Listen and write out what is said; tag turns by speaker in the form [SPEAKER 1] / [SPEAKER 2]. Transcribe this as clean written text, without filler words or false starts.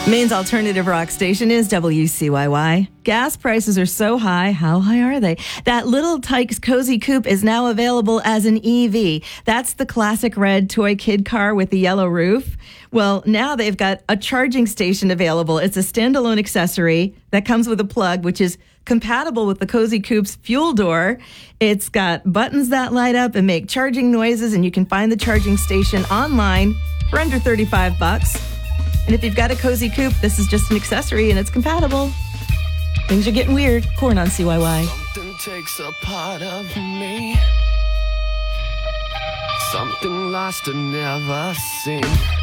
[SPEAKER 1] Maine's alternative rock station is WCYY. Gas prices are so high. How high are they? That Little Tikes Cozy Coupe is now available as an EV. That's the classic red toy kid car with the yellow roof. Well, now they've got a charging station available. It's a standalone accessory that comes with a plug, which is compatible with the Cozy Coupe's fuel door. It's got buttons that light up and make charging noises, and you can find the charging station online for under $35. And if you've got a Cozy Coupe, this is just an accessory and it's compatible. Things are getting weird. Corn on CYY.
[SPEAKER 2] Something takes a part of me. Something lost and never seen.